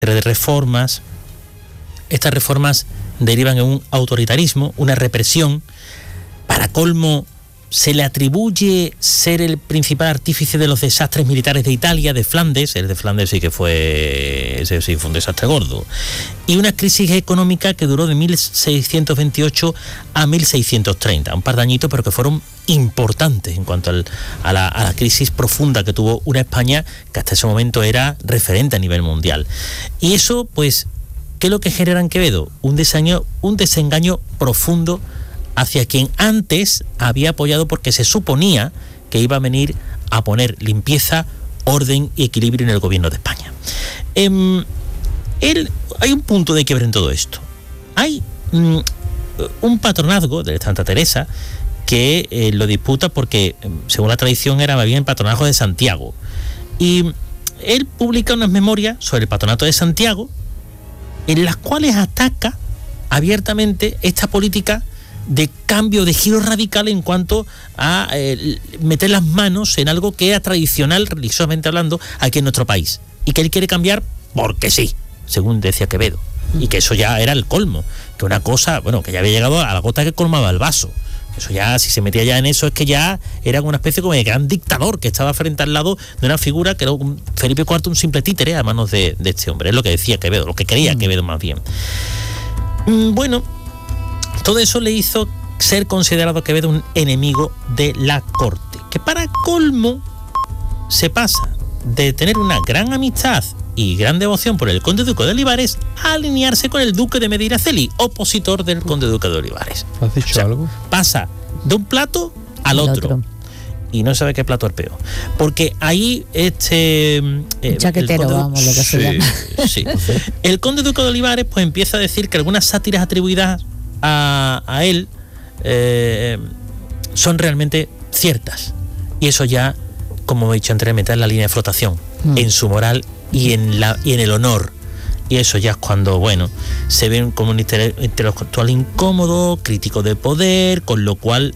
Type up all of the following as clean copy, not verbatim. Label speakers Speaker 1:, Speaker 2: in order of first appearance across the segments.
Speaker 1: de reformas. Estas reformas derivan en un autoritarismo, una represión. Para colmo, se le atribuye ser el principal artífice de los desastres militares de Italia, de Flandes. El de Flandes sí que fue un desastre gordo. Y una crisis económica que duró de 1628 a 1630. Un par de añitos, pero que fueron importantes en cuanto a la crisis profunda que tuvo una España que hasta ese momento era referente a nivel mundial. Y eso, pues, ¿qué es lo que genera en Quevedo? Un desengaño profundo hacia quien antes había apoyado, porque se suponía que iba a venir a poner limpieza, orden y equilibrio en el gobierno de España. Hay un punto de quiebre en todo esto. Hay un patronazgo de Santa Teresa que lo disputa porque, según la tradición, era más bien el patronazgo de Santiago. Y él publica unas memorias sobre el patronato de Santiago, en las cuales ataca abiertamente esta política de cambio, de giro radical en cuanto a meter las manos en algo que era tradicional, religiosamente hablando, aquí en nuestro país, y que él quiere cambiar porque sí, según decía Quevedo, y que eso ya era el colmo, que una cosa, bueno, que ya había llegado a la gota que colmaba el vaso. Eso ya, si se metía ya en eso, es que ya era una especie como de gran dictador que estaba frente al lado de una figura que era Felipe IV, un simple títere a manos de este hombre. Es lo que decía Quevedo, lo que quería Quevedo más bien. Bueno, todo eso le hizo ser considerado Quevedo un enemigo de la corte, que para colmo se pasa de tener una gran amistad y gran devoción por el conde duque de Olivares a alinearse con el duque de Medinaceli, opositor del conde duque de Olivares.
Speaker 2: ¿Has dicho algo?
Speaker 1: Pasa de un plato al otro. Y no sabe qué plato es peor. Porque ahí
Speaker 3: chaquetero, vamos, lo que se llama.
Speaker 1: Sí. El conde duque de Olivares pues empieza a decir que algunas sátiras atribuidas a él son realmente ciertas. Y eso ya, como he dicho anteriormente, es la línea de flotación en su moral y en el honor. Y eso ya es cuando, bueno, se ven como un intelectual incómodo, crítico de poder, con lo cual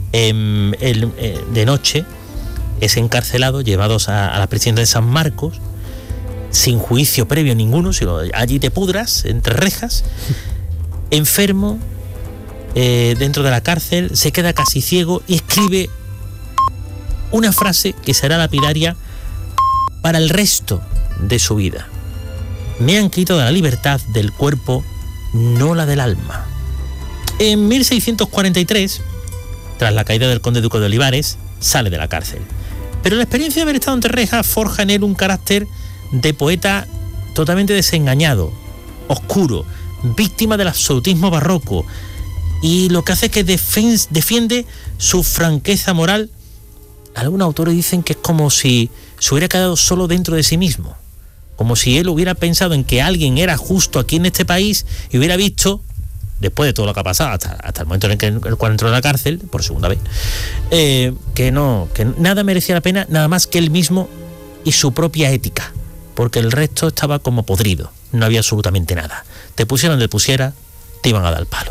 Speaker 1: de noche es encarcelado, llevados a la prisión de San Marcos, sin juicio previo ninguno, sino allí te pudras entre rejas, enfermo, dentro de la cárcel, se queda casi ciego y escribe una frase que será lapidaria para el resto de su vida: me han quitado la libertad del cuerpo, no la del alma. En 1643, tras la caída del conde duque de Olivares, sale de la cárcel. Pero la experiencia de haber estado entre rejas forja en él un carácter de poeta totalmente desengañado, oscuro, víctima del absolutismo barroco, y lo que hace es que defiende su franqueza moral. Algunos autores dicen que es como si se hubiera quedado solo dentro de sí mismo, como si él hubiera pensado en que alguien era justo aquí en este país y hubiera visto, después de todo lo que ha pasado hasta el momento en el cual entró en la cárcel por segunda vez, que nada merecía la pena, nada más que él mismo y su propia ética, porque el resto estaba como podrido, no había absolutamente nada. Te pusieran donde pusiera, te iban a dar el palo.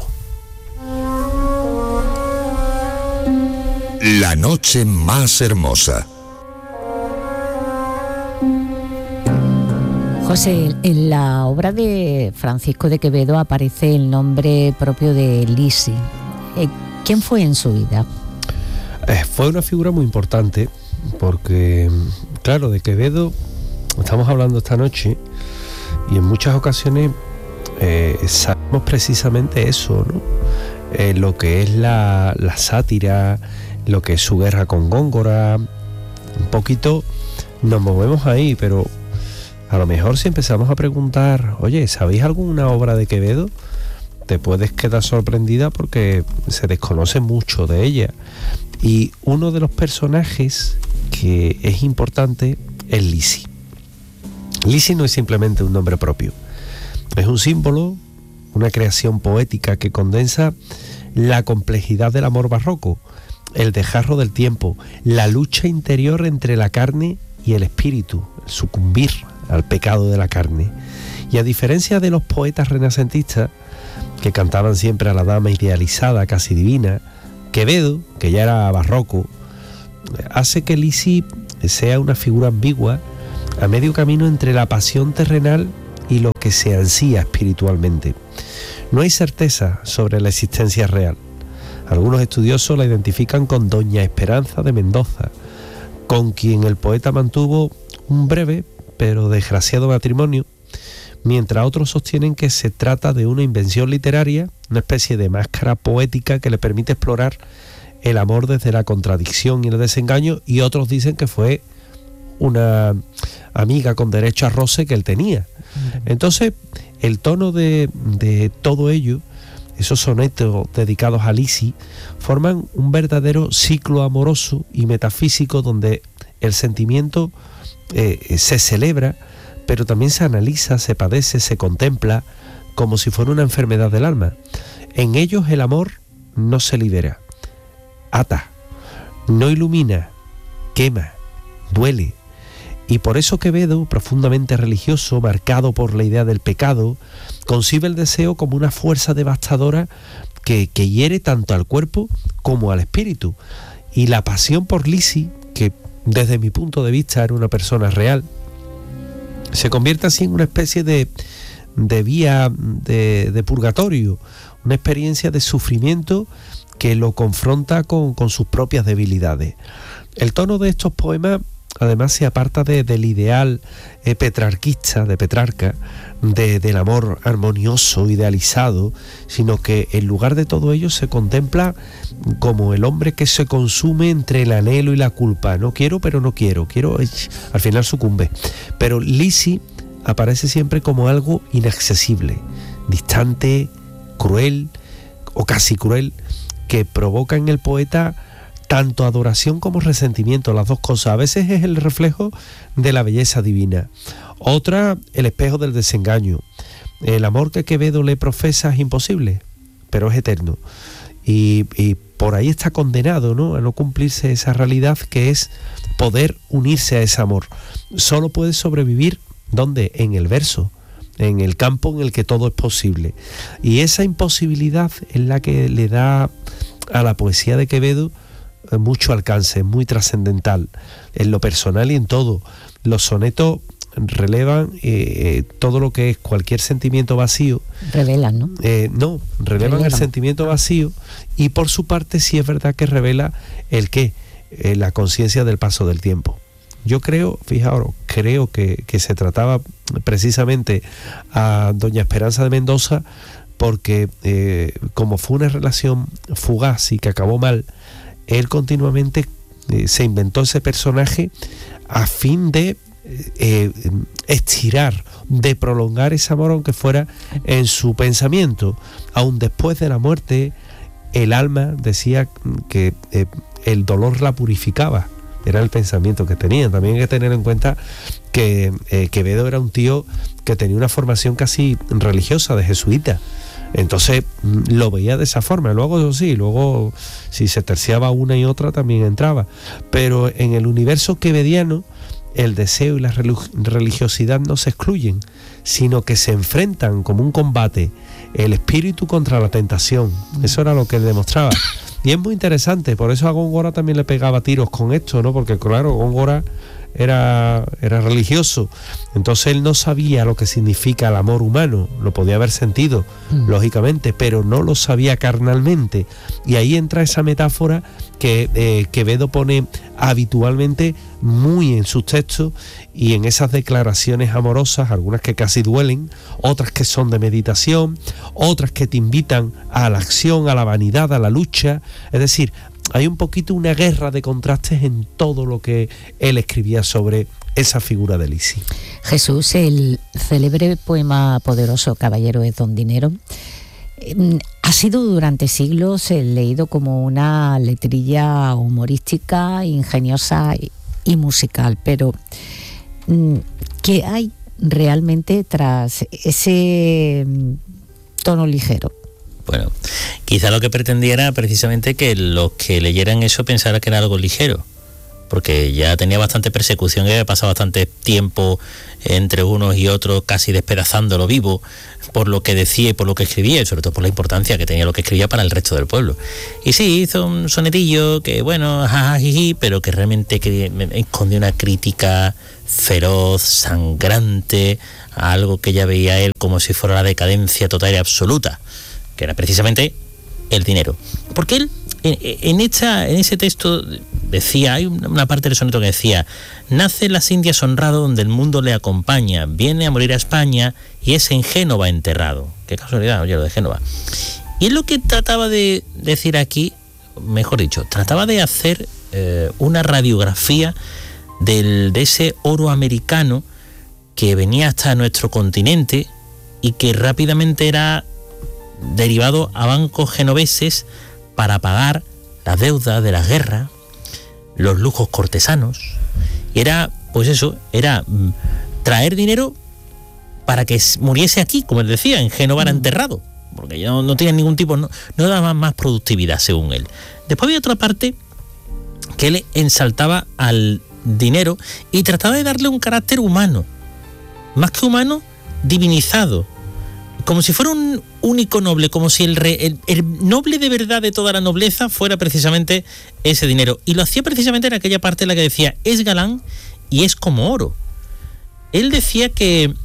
Speaker 4: La noche más hermosa.
Speaker 3: José, en la obra de Francisco de Quevedo aparece el nombre propio de Lisi. ¿Quién fue en su vida?
Speaker 2: Fue una figura muy importante porque, claro, de Quevedo estamos hablando esta noche y en muchas ocasiones sabemos precisamente eso, ¿no? Lo que es la sátira, lo que es su guerra con Góngora. Un poquito nos movemos ahí, pero a lo mejor si empezamos a preguntar, oye, ¿sabéis alguna obra de Quevedo? Te puedes quedar sorprendida porque se desconoce mucho de ella. Y uno de los personajes que es importante es Lisi. Lisi no es simplemente un nombre propio, es un símbolo, una creación poética que condensa la complejidad del amor barroco, el desgarro del tiempo, la lucha interior entre la carne y el espíritu, el sucumbir al pecado de la carne. Y a diferencia de los poetas renacentistas que cantaban siempre a la dama idealizada, casi divina, Quevedo, que ya era barroco, hace que Lisi sea una figura ambigua a medio camino entre la pasión terrenal y lo que se ansía espiritualmente. No hay certeza sobre la existencia real. Algunos estudiosos la identifican con Doña Esperanza de Mendoza, con quien el poeta mantuvo un breve pero desgraciado matrimonio, mientras otros sostienen que se trata de una invención literaria, una especie de máscara poética que le permite explorar el amor desde la contradicción y el desengaño, y otros dicen que fue una amiga con derecho a roce que él tenía. Entonces, el tono de todo ello, esos sonetos dedicados a Lisi, forman un verdadero ciclo amoroso y metafísico donde el sentimiento se celebra, pero también se analiza, se padece, se contempla como si fuera una enfermedad del alma. En ellos el amor no se libera, ata, no ilumina, quema, duele. Y por eso Quevedo, profundamente religioso, marcado por la idea del pecado, concibe el deseo como una fuerza devastadora que hiere tanto al cuerpo como al espíritu. Y la pasión por Lisi, que desde mi punto de vista era una persona real, se convierte así en una especie de vía de purgatorio, una experiencia de sufrimiento que lo confronta con sus propias debilidades. El tono de estos poemas además se aparta del ideal petrarquista, de Petrarca, del amor armonioso, idealizado, sino que en lugar de todo ello se contempla como el hombre que se consume entre el anhelo y la culpa. No quiero, pero no quiero, al final sucumbe. Pero Lisi aparece siempre como algo inaccesible, distante, cruel o casi cruel, que provoca en el poeta tanto adoración como resentimiento, las dos cosas. A veces es el reflejo de la belleza divina, otra el espejo del desengaño. El amor que Quevedo le profesa es imposible, pero es eterno. Y por ahí está condenado, ¿no?, a no cumplirse esa realidad que es poder unirse a ese amor. Solo puede sobrevivir, ¿dónde? En el verso, en el campo en el que todo es posible. Y esa imposibilidad es la que le da a la poesía de Quevedo mucho alcance, muy trascendental en lo personal y en todo. Los sonetos relevan todo lo que es cualquier sentimiento vacío.
Speaker 3: Revelan, ¿no?
Speaker 2: No, relevan el sentimiento vacío, y por su parte sí es verdad que revela la conciencia del paso del tiempo. Yo creo, fijaos, que se trataba precisamente a Doña Esperanza de Mendoza porque como fue una relación fugaz y que acabó mal, él continuamente se inventó ese personaje a fin de estirar, de prolongar ese amor, aunque fuera en su pensamiento. Aún después de la muerte, el alma decía que el dolor la purificaba. Era el pensamiento que tenía. También hay que tener en cuenta que Quevedo era un tío que tenía una formación casi religiosa, de jesuita. Entonces lo veía de esa forma. Luego sí, si se terciaba una y otra también entraba. Pero en el universo quevediano el deseo y la religiosidad no se excluyen, sino que se enfrentan como un combate, el espíritu contra la tentación. Eso era lo que él demostraba. Y es muy interesante, por eso a Góngora también le pegaba tiros con esto, ¿no? Porque claro, Góngora era religioso, entonces él no sabía lo que significa el amor humano. Lo podía haber sentido, lógicamente, pero no lo sabía carnalmente. Y ahí entra esa metáfora que Quevedo pone habitualmente muy en sus textos y en esas declaraciones amorosas, algunas que casi duelen, otras que son de meditación, otras que te invitan a la acción, a la vanidad, a la lucha. Es decir, hay un poquito una guerra de contrastes en todo lo que él escribía sobre esa figura de Lisi.
Speaker 3: Jesús, el célebre poema poderoso Caballero es don Dinero ha sido durante siglos leído como una letrilla humorística, ingeniosa y musical, pero ¿qué hay realmente tras ese tono ligero?
Speaker 1: Bueno, quizá lo que pretendiera precisamente que los que leyeran eso pensaran que era algo ligero, porque ya tenía bastante persecución, había pasado bastante tiempo entre unos y otros, casi despedazándolo vivo, por lo que decía y por lo que escribía, y sobre todo por la importancia que tenía lo que escribía para el resto del pueblo. Y sí, hizo un sonetillo que, bueno, jajajiji, pero que realmente escondió una crítica feroz, sangrante, a algo que ya veía él como si fuera la decadencia total y absoluta, que era precisamente el dinero. Porque él, en ese texto decía, hay una parte del soneto que decía: nace en las Indias honrado donde el mundo le acompaña, viene a morir a España y es en Génova enterrado. Qué casualidad, oye, lo de Génova. Y es lo que trataba de decir aquí, mejor dicho, trataba de hacer una radiografía de ese oro americano que venía hasta nuestro continente y que rápidamente era derivado a bancos genoveses para pagar las deudas de la guerra, los lujos cortesanos. Y era, pues eso, era traer dinero para que muriese aquí, como él decía, en Génova era enterrado, porque ya no tenía ningún tipo, no daba más productividad, según él. Después había otra parte que él ensaltaba al dinero y trataba de darle un carácter humano, más que humano, divinizado, como si fuera un único noble, como si el noble de verdad de toda la nobleza fuera precisamente ese dinero. Y lo hacía precisamente en aquella parte en la que decía: es galán y es como oro. Él decía que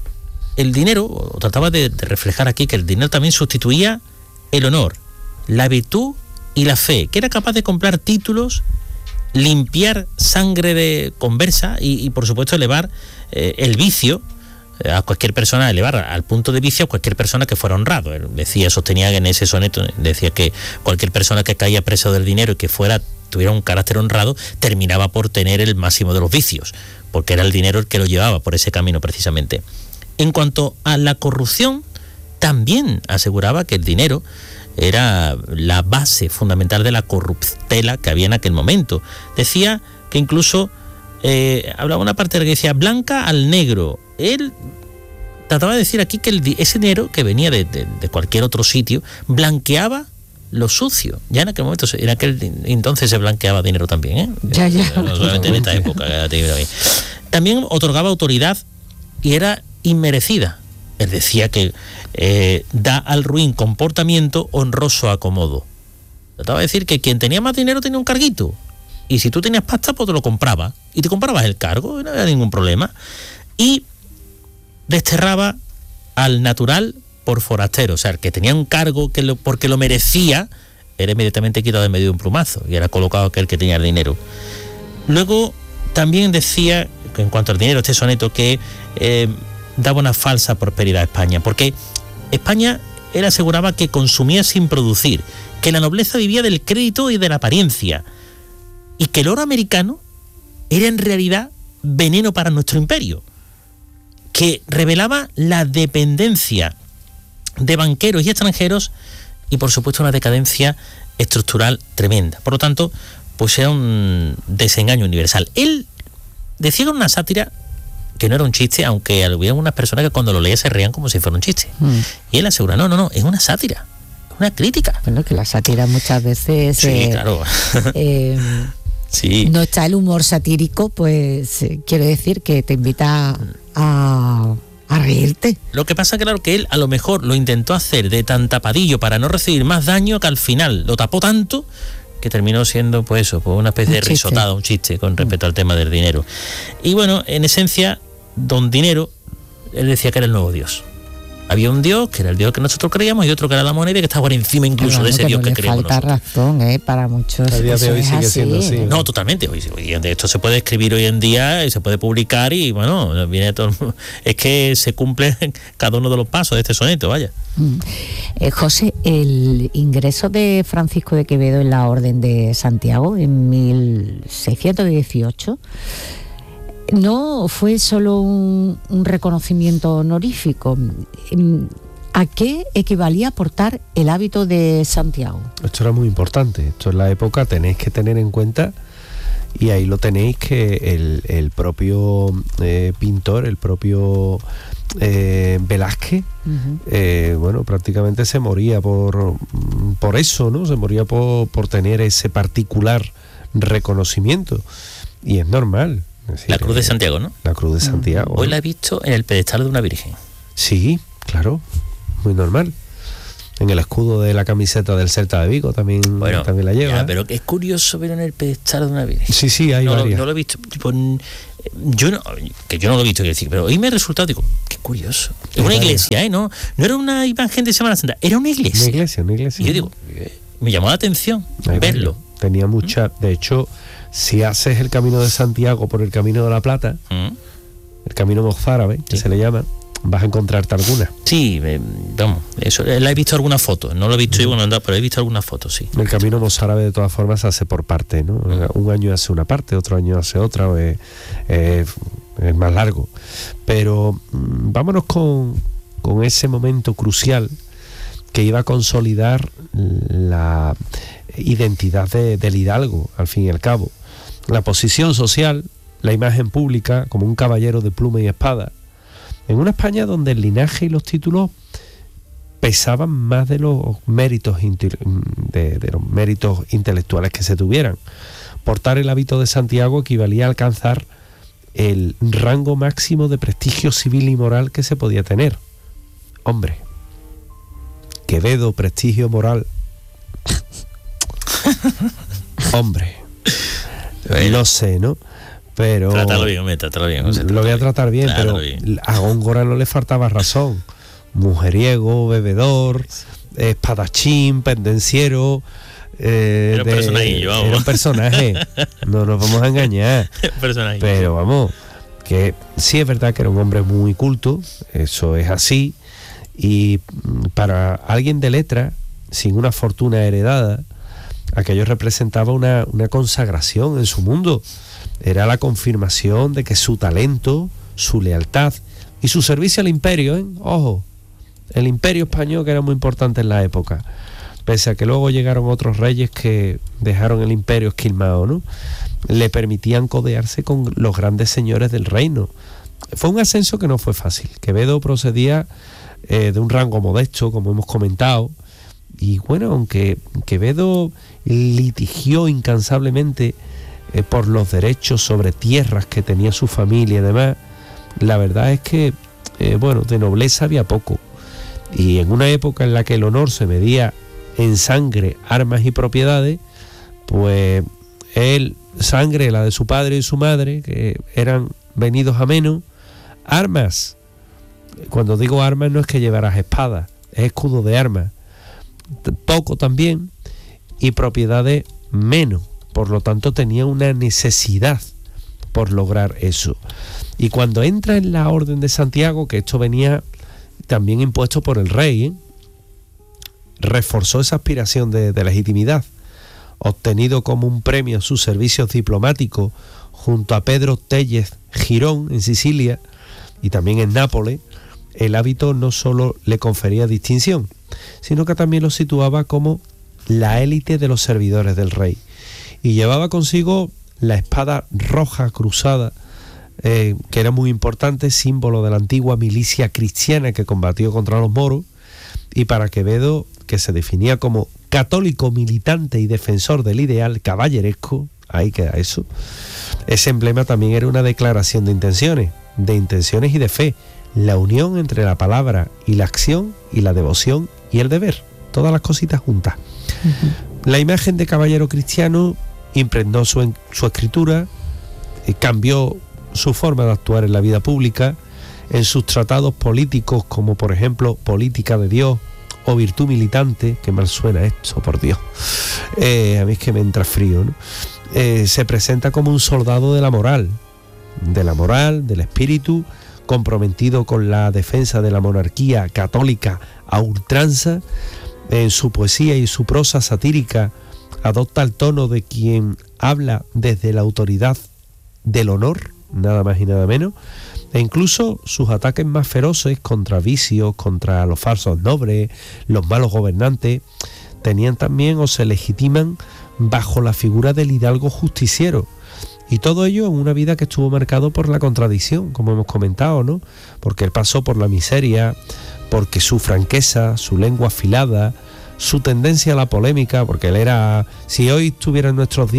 Speaker 1: el dinero, o trataba de reflejar aquí, que el dinero también sustituía el honor, la virtud y la fe, que era capaz de comprar títulos, limpiar sangre de conversa y por supuesto elevar el vicio a cualquier persona, elevar al punto de vicio a cualquier persona que fuera honrado. Él decía, sostenía en ese soneto, decía que cualquier persona que caía preso del dinero y que tuviera un carácter honrado, terminaba por tener el máximo de los vicios, porque era el dinero el que lo llevaba por ese camino precisamente. En cuanto a la corrupción, también aseguraba que el dinero era la base fundamental de la corruptela que había en aquel momento. Decía que incluso hablaba una parte de la que decía blanca al negro. Él trataba de decir aquí que ese dinero que venía de cualquier otro sitio blanqueaba lo sucio. Ya en aquel momento, en aquel entonces se blanqueaba dinero también, ¿eh?
Speaker 3: Ya.
Speaker 1: No solamente en esta época. También otorgaba autoridad y era inmerecida. Él decía que da al ruin comportamiento honroso acomodo. Trataba de decir que quien tenía más dinero tenía un carguito. Y si tú tenías pasta, pues te lo compraba. Y te comprabas el cargo, no había ningún problema. Y desterraba al natural por forastero. O sea, el que tenía un cargo porque lo merecía, era inmediatamente quitado de medio de un plumazo. Y era colocado aquel que tenía el dinero. Luego también decía, que en cuanto al dinero, este soneto, que daba una falsa prosperidad a España. Porque España, él aseguraba que consumía sin producir, que la nobleza vivía del crédito y de la apariencia, y que el oro americano era en realidad veneno para nuestro imperio, que revelaba la dependencia de banqueros y extranjeros y por supuesto una decadencia estructural tremenda. Por lo tanto, pues era un desengaño universal. Él decía que era una sátira, que no era un chiste, aunque había unas personas que cuando lo leían se reían como si fuera un chiste. Y él asegura, no, es una sátira, es una crítica.
Speaker 3: Bueno, que la sátira muchas veces...
Speaker 1: Sí, claro. Sí.
Speaker 3: No está el humor satírico, pues quiere decir que te invita a reírte.
Speaker 1: Lo que pasa, claro, que él a lo mejor lo intentó hacer de tan tapadillo para no recibir más daño, que al final lo tapó tanto que terminó siendo pues eso, pues una especie de risotada, un chiste con respecto al tema del dinero. Y bueno, en esencia, don Dinero, él decía que era el nuevo Dios. Había un Dios, que era el Dios que nosotros creíamos, y otro que era la moneda, y que estaba por encima incluso de ese Dios que creíamos
Speaker 3: falta
Speaker 1: nosotros.
Speaker 3: razón, para muchos.
Speaker 2: A día de hoy sigue siendo así.
Speaker 1: No, totalmente. Hoy esto se puede escribir hoy en día y se puede publicar y bueno, viene todo. Es que se cumple cada uno de los pasos de este soneto, vaya.
Speaker 3: José, el ingreso de Francisco de Quevedo en la Orden de Santiago en 1618 no fue solo un reconocimiento honorífico. ¿A qué equivalía aportar el hábito de Santiago?
Speaker 2: Esto era muy importante. Esto en la época tenéis que tener en cuenta, y ahí lo tenéis, que el propio pintor, el propio Velázquez, bueno, prácticamente se moría por eso, ¿no? Se moría por tener ese particular reconocimiento. Y es normal. Es decir,
Speaker 1: La Cruz de Santiago, ¿no?
Speaker 2: La Cruz de Santiago.
Speaker 1: Hoy la he visto en el pedestal de una virgen.
Speaker 2: Sí, claro, muy normal. En el escudo de la camiseta del Celta de Vigo también la lleva.
Speaker 1: Ya, pero es curioso ver en el pedestal de una virgen.
Speaker 2: Sí, hay varias.
Speaker 1: No lo he visto. Yo no lo he visto, quiero decir, pero hoy me ha resultado, digo, qué curioso. Es una iglesia, no era una imagen de Semana Santa, era una iglesia.
Speaker 2: Una iglesia.
Speaker 1: Y yo digo, me llamó la atención verlo.
Speaker 2: Tenía mucha, de hecho, si haces el Camino de Santiago por el Camino de la Plata, el Camino Mozárabe, que se le llama, vas a encontrarte algunas.
Speaker 1: Sí, vamos, eso, la he visto algunas fotos, no lo he visto yo cuando andaba, pero he visto algunas fotos, sí.
Speaker 2: El Camino Mozárabe de todas formas se hace por parte, ¿no? Un año hace una parte, otro año hace otra, es más largo. Pero vámonos con ese momento crucial que iba a consolidar la identidad del hidalgo, al fin y al cabo. La posición social, la imagen pública como un caballero de pluma y espada, en una España donde el linaje y los títulos pesaban más de los méritos de los méritos intelectuales que se tuvieran. Portar el hábito de Santiago equivalía a alcanzar el rango máximo de prestigio civil y moral que se podía tener. Hombre, Quevedo, prestigio moral. Hombre, no sé, ¿no? Pero
Speaker 1: trátalo bien, José,
Speaker 2: lo voy a tratar bien, pero
Speaker 1: bien.
Speaker 2: A Góngora no le faltaba razón. Mujeriego, bebedor, espadachín, pendenciero.
Speaker 1: Era un
Speaker 2: personaje. No nos vamos a engañar. Pero vamos, que sí es verdad que era un hombre muy culto, eso es así. Y para alguien de letra, sin una fortuna heredada, aquello representaba una consagración en su mundo. Era la confirmación de que su talento, su lealtad y su servicio al imperio, ojo, el imperio español, que era muy importante en la época, pese a que luego llegaron otros reyes que dejaron el imperio esquilmado, ¿no? Le permitían codearse con los grandes señores del reino. Fue un ascenso que no fue fácil. Quevedo procedía de un rango modesto, como hemos comentado, y bueno, aunque Quevedo litigió incansablemente por los derechos sobre tierras que tenía su familia y demás, la verdad es que de nobleza había poco, y en una época en la que el honor se medía en sangre, armas y propiedades, pues él, sangre, la de su padre y su madre, que eran venidos a menos, armas, cuando digo armas no es que llevaras espadas, es escudo de armas, poco también, y propiedades menos. Por lo tanto tenía una necesidad por lograr eso. Y cuando entra en la Orden de Santiago, que esto venía también impuesto por el rey, reforzó esa aspiración de legitimidad, obtenido como un premio a sus servicios diplomáticos junto a Pedro Tellez Girón en Sicilia y también en Nápoles. El hábito no solo le confería distinción, sino que también lo situaba como la élite de los servidores del rey. Y llevaba consigo la espada roja cruzada, que era muy importante, símbolo de la antigua milicia cristiana que combatió contra los moros, y para Quevedo, que se definía como católico militante y defensor del ideal caballeresco, ahí queda eso, ese emblema también era una declaración de intenciones y de fe, la unión entre la palabra y la acción, y la devoción y el deber, todas las cositas juntas. La imagen de caballero cristiano impregnó su escritura, cambió su forma de actuar en la vida pública, en sus tratados políticos, como por ejemplo Política de Dios o Virtud Militante, que mal suena esto, por Dios, a mí es que me entra frío, ¿no? Se presenta como un soldado de la moral, del espíritu, comprometido con la defensa de la monarquía católica a ultranza. En su poesía y su prosa satírica adopta el tono de quien habla desde la autoridad del honor, nada más y nada menos, e incluso sus ataques más feroces contra vicios, contra los falsos nobles, los malos gobernantes, tenían también o se legitiman bajo la figura del hidalgo justiciero. Y todo ello en una vida que estuvo marcado por la contradicción, como hemos comentado, ¿no? Porque él pasó por la miseria, porque su franqueza, su lengua afilada, su tendencia a la polémica, porque él era, si hoy estuviera en nuestros días,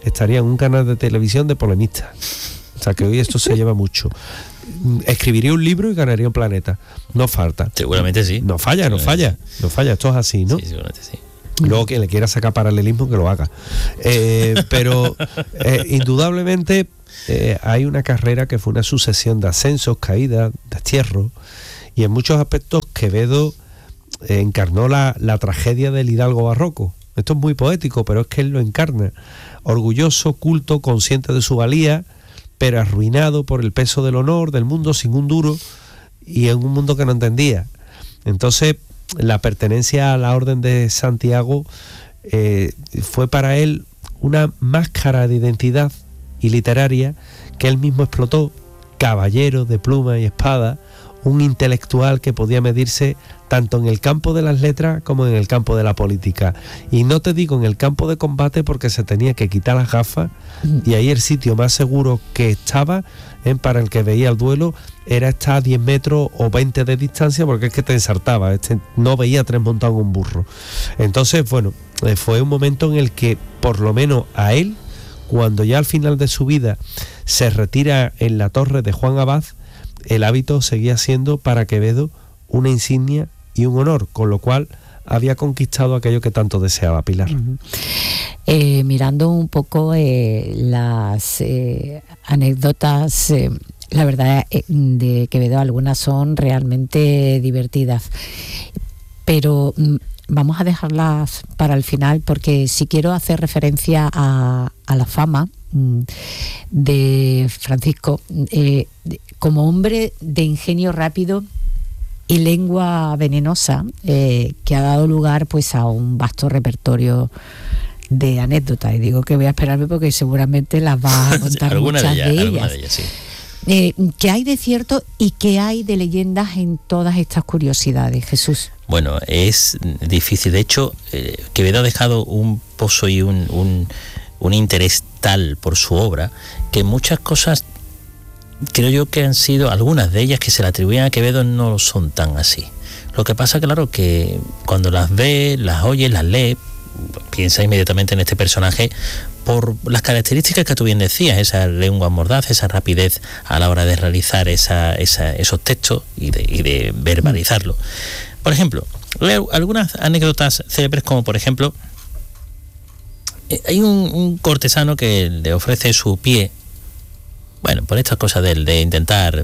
Speaker 2: estaría en un canal de televisión de polemista. O sea que hoy esto se lleva mucho. Escribiría un libro y ganaría un planeta. No falta.
Speaker 1: Seguramente sí.
Speaker 2: No falla. Esto es así, ¿no?
Speaker 1: Sí, seguramente sí.
Speaker 2: Luego que le quiera sacar paralelismo, que lo haga. Pero indudablemente hay una carrera que fue una sucesión de ascensos, caídas, destierros, y en muchos aspectos Quevedo encarnó la tragedia del hidalgo barroco. Esto es muy poético, pero es que él lo encarna. Orgulloso, culto, consciente de su valía, pero arruinado por el peso del honor, del mundo sin un duro, y en un mundo que no entendía. Entonces, la pertenencia a la Orden de Santiago fue para él una máscara de identidad y literaria que él mismo explotó, caballero de pluma y espada, un intelectual que podía medirse tanto en el campo de las letras como en el campo de la política. Y no te digo en el campo de combate porque se tenía que quitar las gafas, y ahí el sitio más seguro que estaba para el que veía el duelo era estar a 10 metros o 20 de distancia, porque es que te ensartaba, no veía tres montados en un burro. Entonces, bueno, fue un momento en el que, por lo menos a él, cuando ya al final de su vida se retira en la torre de Juan Abad, el hábito seguía siendo para Quevedo una insignia y un honor, con lo cual había conquistado aquello que tanto deseaba, Pilar.
Speaker 3: Mirando un poco las anécdotas, la verdad de Quevedo, algunas son realmente divertidas, pero vamos a dejarlas para el final, porque si quiero hacer referencia a la fama de Francisco como hombre de ingenio rápido y lengua venenosa, que ha dado lugar pues a un vasto repertorio de anécdotas. Y digo que voy a esperarme porque seguramente las va a contar muchas de ellas.
Speaker 1: Sí.
Speaker 3: ¿Qué hay de cierto y qué hay de leyendas en todas estas curiosidades, Jesús?
Speaker 1: Bueno, es difícil. De hecho, Quevedo ha dejado un pozo y un interés tal por su obra que muchas cosas, creo yo que han sido, algunas de ellas que se le atribuyen a Quevedo no son tan así. Lo que pasa, claro, que cuando las ves, las oyes, las lees, piensa inmediatamente en este personaje por las características que tú bien decías, esa lengua mordaz, esa rapidez a la hora de realizar esos textos y de verbalizarlo. Por ejemplo, leo algunas anécdotas célebres, como por ejemplo, hay un cortesano que le ofrece su pie, bueno, por estas cosas de intentar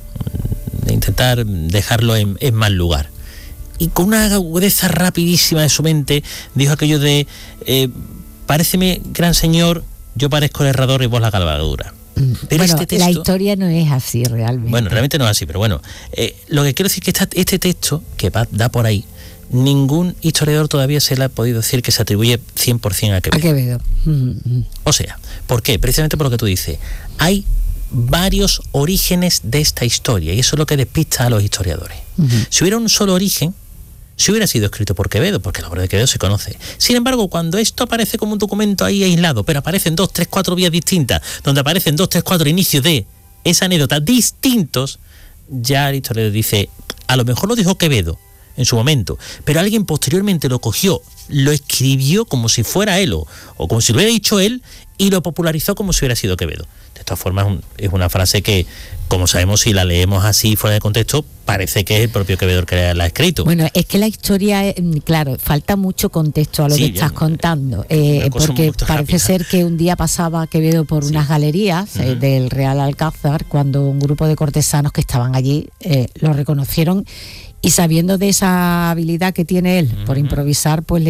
Speaker 1: dejarlo en mal lugar. Y con una agudeza rapidísima de su mente dijo aquello de paréceme, gran señor, yo parezco el herrador y vos la cabalgadura. Pero
Speaker 3: bueno,
Speaker 1: este texto,
Speaker 3: la historia no es así realmente.
Speaker 1: Bueno, realmente no es así, pero bueno, lo que quiero decir es que este texto que da por ahí, ningún historiador todavía se le ha podido decir que se atribuye 100% a Quevedo.
Speaker 3: A Quevedo.
Speaker 1: O sea, ¿por qué? Precisamente por lo que tú dices. Hay varios orígenes de esta historia y eso es lo que despista a los historiadores. Si hubiera un solo origen, si hubiera sido escrito por Quevedo, porque la obra de Quevedo se conoce. Sin embargo, cuando esto aparece como un documento ahí aislado, pero aparecen 2, 3, 4 vías distintas, donde aparecen 2, 3, 4 inicios de esa anécdota distintos, ya el historiador dice, a lo mejor lo dijo Quevedo en su momento, pero alguien posteriormente lo cogió, lo escribió como si fuera él o como si lo hubiera dicho él y lo popularizó como si hubiera sido Quevedo. De todas formas, es una frase que, como sabemos, si la leemos así fuera de contexto, parece que es el propio Quevedo que la ha escrito.
Speaker 3: Bueno, es que la historia, claro, falta mucho contexto a lo que estás contando, porque parece ser que un día pasaba Quevedo por unas galerías del Real Alcázar, cuando un grupo de cortesanos que estaban allí lo reconocieron. Y sabiendo de esa habilidad que tiene él por improvisar, pues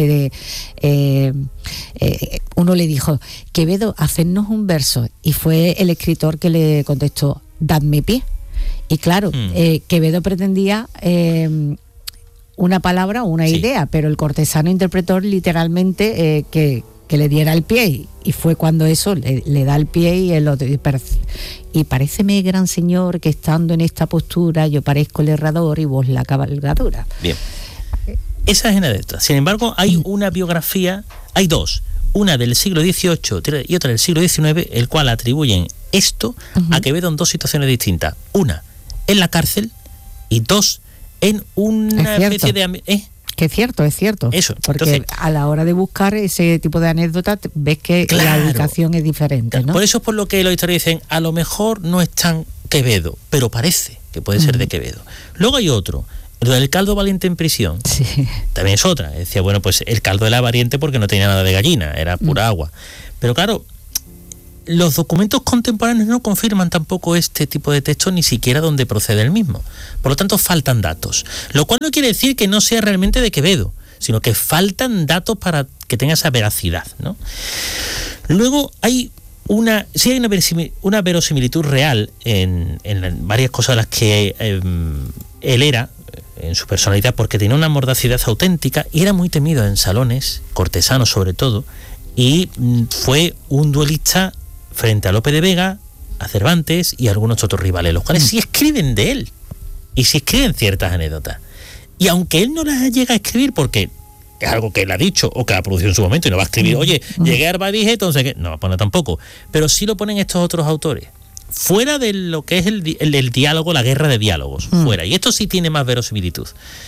Speaker 3: uno le dijo, Quevedo, hacednos un verso. Y fue el escritor que le contestó, dadme pie. Y claro, Quevedo pretendía una palabra o una idea, pero el cortesano interpretó literalmente que le diera el pie, y fue cuando eso le da el pie y el otro, y paréceme, gran señor, que estando en esta postura yo parezco el herrador y vos la cabalgadura.
Speaker 1: Bien, esa es una de estas. Sin embargo, hay una biografía, hay dos, una del siglo XVIII y otra del siglo XIX, el cual atribuyen esto a Quevedo en dos situaciones distintas. Una, en la cárcel, y dos, en una especie de...
Speaker 3: Que es cierto.
Speaker 1: Eso.
Speaker 3: Porque
Speaker 1: Entonces,
Speaker 3: a la hora de buscar ese tipo de anécdotas, ves que la ubicación es diferente, ¿no?
Speaker 1: Por eso es por lo que los historiadores dicen, a lo mejor no es tan Quevedo, pero parece que puede ser de Quevedo. Luego hay otro, lo del caldo valiente en prisión.
Speaker 3: Sí.
Speaker 1: También es otra. Decía, bueno, pues el caldo era valiente porque no tenía nada de gallina, era pura agua. Pero claro, los documentos contemporáneos no confirman tampoco este tipo de texto, ni siquiera donde procede el mismo. Por lo tanto, faltan datos. Lo cual no quiere decir que no sea realmente de Quevedo, sino que faltan datos para que tenga esa veracidad, ¿no? Luego hay una verosimilitud real en varias cosas de las que él era, en su personalidad, porque tenía una mordacidad auténtica y era muy temido en salones, cortesanos sobre todo, y fue un duelista frente a Lope de Vega, a Cervantes y a algunos otros rivales, los cuales sí escriben de él y sí escriben ciertas anécdotas. Y aunque él no las llega a escribir porque es algo que él ha dicho o que ha producido en su momento y no va a escribir, oye, llegué a Arbadije, entonces ¿qué? No va a poner tampoco. Pero sí lo ponen estos otros autores. Fuera de lo que es el diálogo, la guerra de diálogos, fuera. Y esto sí tiene más verosimilitud.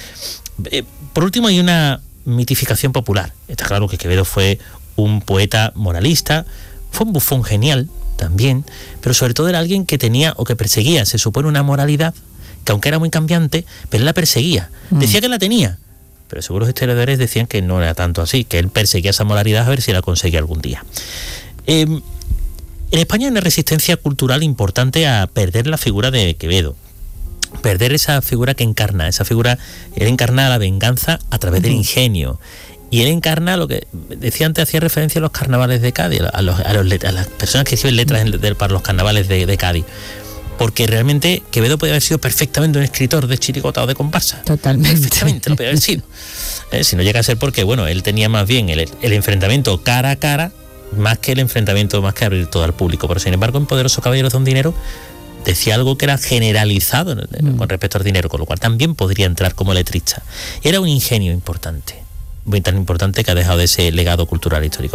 Speaker 1: Por último, hay una mitificación popular. Está claro que Quevedo fue un poeta moralista, fue un bufón genial también, pero sobre todo era alguien que tenía o que perseguía, se supone, una moralidad que aunque era muy cambiante, pero él la perseguía. Decía que la tenía, pero según los historiadores decían que no era tanto así, que él perseguía esa moralidad a ver si la conseguía algún día. En España hay una resistencia cultural importante a perder la figura de Quevedo, perder esa figura que encarna, él encarna la venganza a través del ingenio, y él encarna lo que decía antes, hacía referencia a los carnavales de Cádiz, a las personas que escriben letras para los carnavales de Cádiz. Porque realmente Quevedo podía haber sido perfectamente un escritor de chirigota o de comparsa.
Speaker 3: Totalmente.
Speaker 1: Perfectamente lo podía haber sido. Si no llega a ser porque, bueno, él tenía más bien el enfrentamiento cara a cara, más que abrir todo al público. Pero sin embargo, en Poderoso Caballeros de un Dinero decía algo que era generalizado con respecto al dinero, con lo cual también podría entrar como letrista. Era un ingenio importante, muy tan importante que ha dejado ese legado cultural histórico.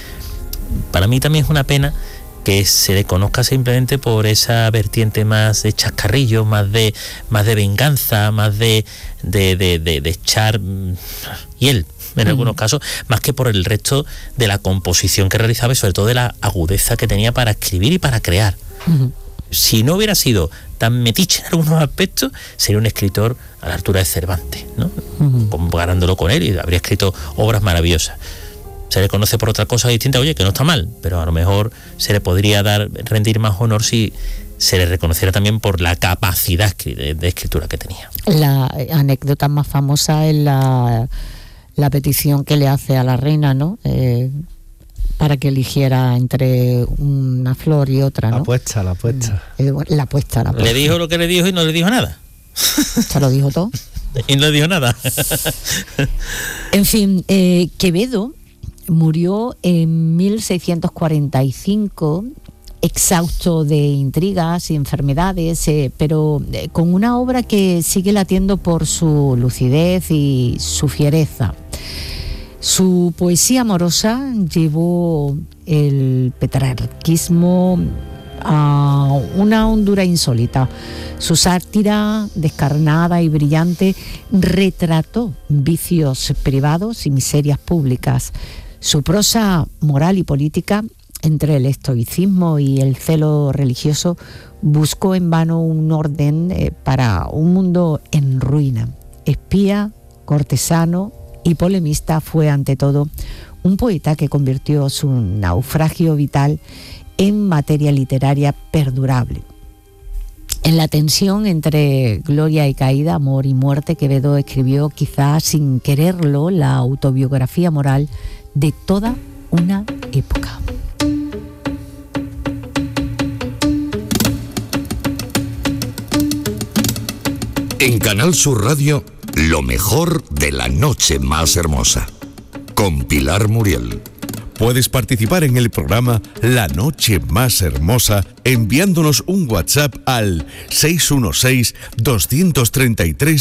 Speaker 1: Para mí también es una pena que se le conozca simplemente por esa vertiente más de chascarrillo, más de venganza, más de echar hiel en algunos casos, más que por el resto de la composición que realizaba y sobre todo de la agudeza que tenía para escribir y para crear. Si no hubiera sido tan metiche en algunos aspectos, sería un escritor a la altura de Cervantes, ¿no? Comparándolo con él, y habría escrito obras maravillosas. Se le conoce por otra cosa distinta, oye, que no está mal, pero a lo mejor se le podría rendir más honor si se le reconociera también por la capacidad de escritura que tenía.
Speaker 3: La anécdota más famosa es la petición que le hace a la reina, ¿no? Para que eligiera entre una flor y otra, ¿no?
Speaker 2: La apuesta.
Speaker 3: La apuesta.
Speaker 1: Le dijo lo que le dijo y no le dijo nada.
Speaker 3: Se lo dijo todo.
Speaker 1: Y no le dijo nada.
Speaker 3: En fin, Quevedo murió en 1645, exhausto de intrigas y enfermedades, pero con una obra que sigue latiendo por su lucidez y su fiereza. Su poesía amorosa llevó el petrarquismo a una hondura insólita. Su sátira, descarnada y brillante, retrató vicios privados y miserias públicas. Su prosa moral y política, entre el estoicismo y el celo religioso, buscó en vano un orden para un mundo en ruina. Espía, cortesano y polemista, fue ante todo un poeta que convirtió su naufragio vital en materia literaria perdurable. En la tensión entre gloria y caída, amor y muerte, Quevedo escribió, quizás sin quererlo, la autobiografía moral de toda una época.
Speaker 4: En Canal Sur Radio, lo mejor de la noche más hermosa, con Pilar Muriel.
Speaker 5: Puedes participar en el programa La Noche Más Hermosa enviándonos un WhatsApp al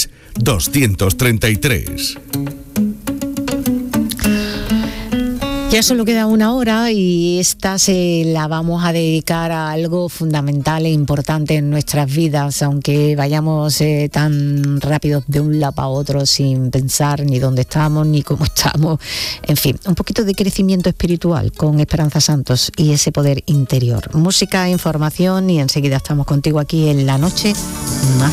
Speaker 5: 616-233-233.
Speaker 3: Ya solo queda una hora y esta se la vamos a dedicar a algo fundamental e importante en nuestras vidas, aunque vayamos tan rápido de un lado a otro sin pensar ni dónde estamos ni cómo estamos. En fin, un poquito de crecimiento espiritual con Esperanza Santos y ese poder interior. Música, información y enseguida estamos contigo aquí en La Noche Más